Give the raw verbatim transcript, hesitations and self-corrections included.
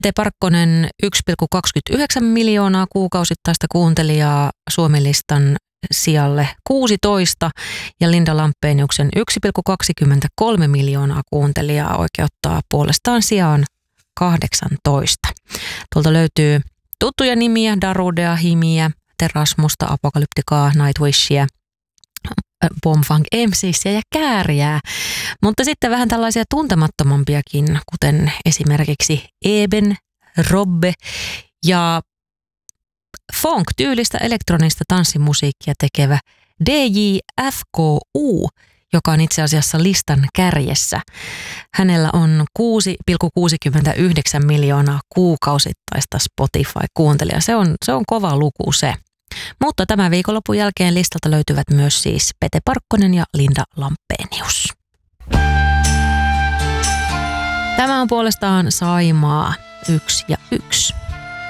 Pete Parkkonen yksi pilkku kaksikymmentäyhdeksän miljoonaa kuukausittaista kuuntelijaa Suomi-listan sijalle kuusitoista ja Linda Lampeniuksen yksi pilkku kaksikymmentäkolme miljoonaa kuuntelijaa oikeuttaa puolestaan sijaan kahdeksantoista. Tuolta löytyy tuttuja nimiä: Darudea, Himiä, Terasmusta, Apokalyptikaa, Nightwishia, Bombfunk M C:siä ja Kääriää. Mutta sitten vähän tällaisia tuntemattomampiakin, kuten esimerkiksi Eben, Robbe ja funk-tyylistä elektronista tanssimusiikkia tekevä D J F K U, joka on itse asiassa listan kärjessä. Hänellä on kuusi pilkku kuusikymmentäyhdeksän miljoonaa kuukausittaista Spotify-kuuntelijaa. Se on, se on kova luku se. Mutta tämän viikonlopun jälkeen listalta löytyvät myös siis Pete Parkkonen ja Linda Lampenius. Tämä on puolestaan Saimaa yksi ja yksi.